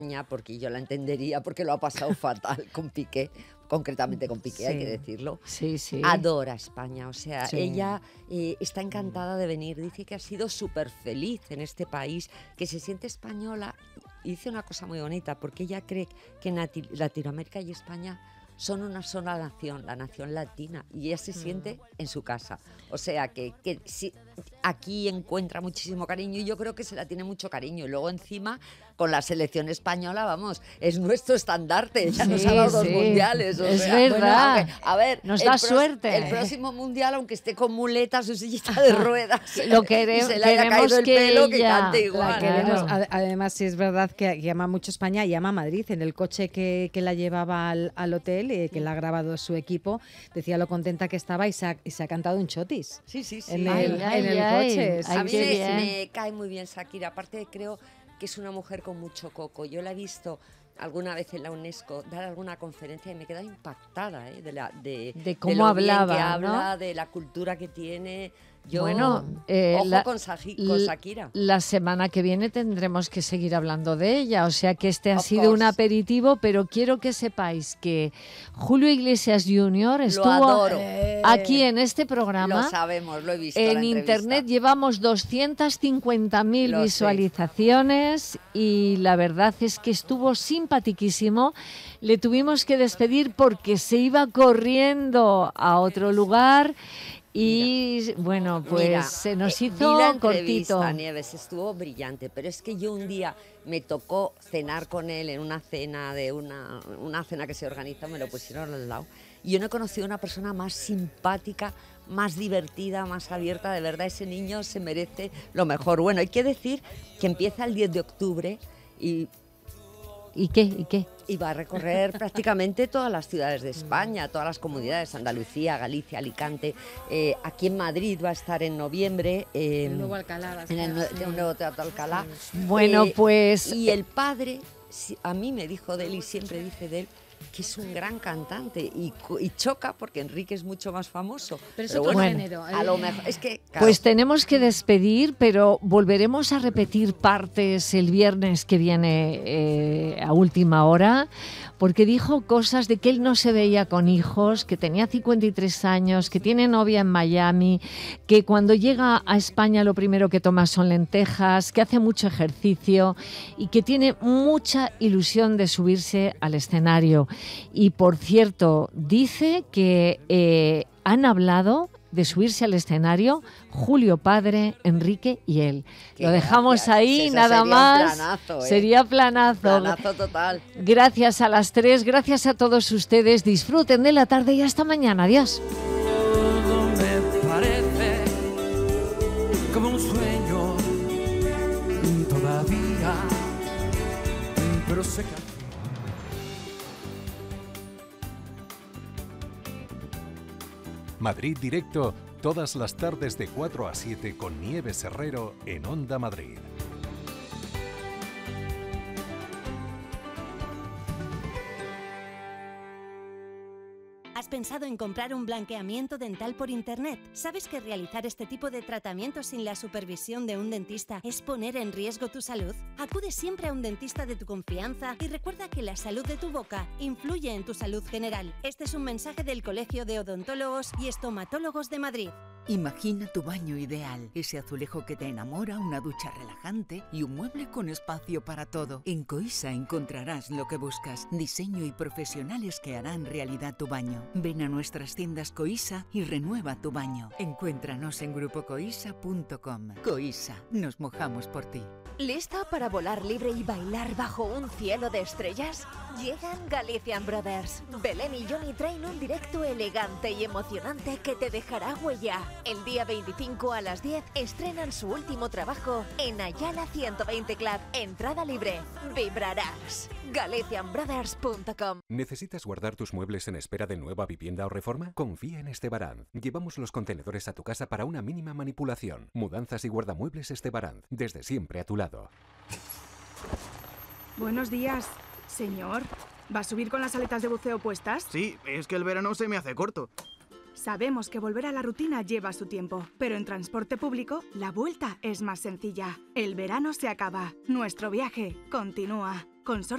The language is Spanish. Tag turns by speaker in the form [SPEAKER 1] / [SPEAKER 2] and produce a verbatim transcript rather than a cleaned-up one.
[SPEAKER 1] Porque yo la entendería, porque lo ha pasado fatal con Piqué, concretamente con Piqué, sí, hay que decirlo.
[SPEAKER 2] Sí, sí.
[SPEAKER 1] Adora España, o sea,
[SPEAKER 2] sí.
[SPEAKER 1] ella eh, está encantada de venir, dice que ha sido súper feliz en este país, que se siente española, y dice una cosa muy bonita, porque ella cree que en Latinoamérica y España son una sola nación, la nación latina, y ella se siente en su casa. O sea, que, que si, aquí encuentra muchísimo cariño, y yo creo que se la tiene mucho cariño. Y luego encima, con la selección española, vamos, es nuestro estandarte. Ella sí, nos ha dado sí. dos mundiales. O
[SPEAKER 2] es
[SPEAKER 1] sea,
[SPEAKER 2] verdad.
[SPEAKER 1] Bueno, aunque, a ver,
[SPEAKER 2] nos da suerte.
[SPEAKER 1] El próximo mundial, aunque esté con muletas, su sillita de ruedas,
[SPEAKER 2] lo queremos,
[SPEAKER 1] y se le haya caído el
[SPEAKER 2] que
[SPEAKER 1] pelo,
[SPEAKER 2] ella,
[SPEAKER 1] que cante igual.
[SPEAKER 3] Claro. Además, sí es verdad que, que ama mucho España y ama a Madrid. En el coche que, que la llevaba al, al hotel, eh, que la ha grabado su equipo, decía lo contenta que estaba y se ha, y se ha cantado un chotis.
[SPEAKER 1] Sí, sí, sí.
[SPEAKER 3] En
[SPEAKER 1] ay,
[SPEAKER 3] el,
[SPEAKER 1] ay,
[SPEAKER 3] en el
[SPEAKER 1] ay,
[SPEAKER 3] coche.
[SPEAKER 1] Ay, a mí me, me cae muy bien Shakira. Aparte, creo que es una mujer con mucho coco. Yo la he visto alguna vez en la UNESCO dar alguna conferencia y me he quedado impactada ¿eh? de, la, de,
[SPEAKER 2] de cómo
[SPEAKER 1] de lo
[SPEAKER 2] hablaba,
[SPEAKER 1] bien que habla,
[SPEAKER 2] ¿no?
[SPEAKER 1] de la cultura que tiene. Yo,
[SPEAKER 2] bueno, eh,
[SPEAKER 1] ojo
[SPEAKER 2] la,
[SPEAKER 1] con, con Shakira.
[SPEAKER 2] La semana que viene tendremos que seguir hablando de ella, o sea que este ha
[SPEAKER 1] of
[SPEAKER 2] sido
[SPEAKER 1] course.
[SPEAKER 2] un aperitivo, pero quiero que sepáis que Julio Iglesias junior estuvo
[SPEAKER 1] lo adoro.
[SPEAKER 2] aquí en este programa.
[SPEAKER 1] Lo sabemos, lo he visto.
[SPEAKER 2] En internet llevamos doscientas cincuenta mil visualizaciones sé. y la verdad es que estuvo simpaticísimo. Le tuvimos que despedir porque se iba corriendo a otro lugar. Y mira, bueno, pues mira, se nos hizo
[SPEAKER 1] vi la
[SPEAKER 2] cortito.
[SPEAKER 1] Nieves, estuvo brillante, pero es que yo un día me tocó cenar con él en una cena de una, una cena que se organiza, me lo pusieron al lado. Y yo no he conocido a una persona más simpática, más divertida, más abierta. De verdad, ese niño se merece lo mejor. Bueno, hay que decir que empieza el diez de octubre y...
[SPEAKER 2] ¿Y qué? ¿Y qué?
[SPEAKER 1] Y va a recorrer prácticamente todas las ciudades de España, todas las comunidades, Andalucía, Galicia, Alicante. Eh, aquí en Madrid va a estar en noviembre. Eh,
[SPEAKER 3] el nuevo Alcalá. Va a estar,
[SPEAKER 1] en el,
[SPEAKER 3] sí.
[SPEAKER 1] un nuevo Teatro Alcalá.
[SPEAKER 2] Sí. Bueno, eh, pues...
[SPEAKER 1] Y el padre, a mí me dijo de él y siempre dice de él, que es un gran cantante y, y choca porque Enrique es mucho más famoso.
[SPEAKER 3] Pero es
[SPEAKER 1] pero
[SPEAKER 3] otro
[SPEAKER 1] bueno,
[SPEAKER 3] género. ¿eh?
[SPEAKER 1] A lo mejor, es que, claro.
[SPEAKER 2] Pues tenemos que despedir, pero volveremos a repetir partes el viernes que viene eh, a última hora, porque dijo cosas de que él no se veía con hijos, que tenía cincuenta y tres años, que tiene novia en Miami, que cuando llega a España lo primero que toma son lentejas, que hace mucho ejercicio y que tiene mucha ilusión de subirse al escenario. Y por cierto, dice que eh, han hablado de subirse al escenario Julio Padre, Enrique y él.
[SPEAKER 1] Qué
[SPEAKER 2] Lo dejamos
[SPEAKER 1] gracias.
[SPEAKER 2] ahí,
[SPEAKER 1] Eso
[SPEAKER 2] nada
[SPEAKER 1] sería
[SPEAKER 2] más.
[SPEAKER 1] Planazo, ¿eh?
[SPEAKER 2] Sería planazo.
[SPEAKER 1] Planazo total.
[SPEAKER 2] Gracias a las tres, gracias a todos ustedes. Disfruten de la tarde y hasta mañana. Adiós.
[SPEAKER 4] Todo me parece como un sueño todavía, pero sé que...
[SPEAKER 5] Madrid Directo, todas las tardes de cuatro a siete con Nieves Herrero en Onda Madrid.
[SPEAKER 6] ¿Has pensado en comprar un blanqueamiento dental por internet? ¿Sabes que realizar este tipo de tratamientos sin la supervisión de un dentista es poner en riesgo tu salud? Acude siempre a un dentista de tu confianza y recuerda que la salud de tu boca influye en tu salud general. Este es un mensaje del Colegio de Odontólogos y Estomatólogos de Madrid.
[SPEAKER 7] Imagina tu baño ideal, ese azulejo que te enamora, una ducha relajante y un mueble con espacio para todo. En Coisa encontrarás lo que buscas, diseño y profesionales que harán realidad tu baño. Ven a nuestras tiendas Coisa y renueva tu baño. Encuéntranos en grupo coisa punto com. Coisa, nos mojamos por ti.
[SPEAKER 8] ¿Lista para volar libre y bailar bajo un cielo de estrellas? Llegan Galician Brothers. Belén y Johnny traen un directo elegante y emocionante que te dejará huella. El día veinticinco a las diez estrenan su último trabajo en Ayala ciento veinte Club. Entrada libre. Vibrarás. Galician Brothers punto com.
[SPEAKER 5] ¿Necesitas guardar tus muebles en espera de nueva vivienda o reforma? Confía en Estebaranz. Llevamos los contenedores a tu casa para una mínima manipulación. Mudanzas y guardamuebles Estebaranz. Desde siempre a tu lado.
[SPEAKER 9] Buenos días, señor. ¿Va a subir con las aletas de buceo puestas?
[SPEAKER 10] Sí, es que el verano se me hace corto.
[SPEAKER 9] Sabemos que volver a la rutina lleva su tiempo, pero en transporte público la vuelta es más sencilla. El verano se acaba. Nuestro viaje continúa. Consorcio